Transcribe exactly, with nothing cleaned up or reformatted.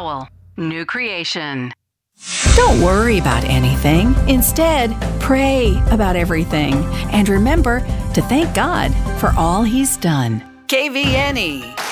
Howell, new creation. Don't worry about anything. Instead, pray about everything. And remember to thank God for all He's done. K V N E